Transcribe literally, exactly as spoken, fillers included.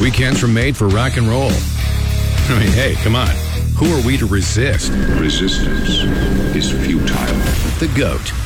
Weekends are made for rock and roll. I mean, hey, come on. Who are we to resist? Resistance is futile. The GOAT.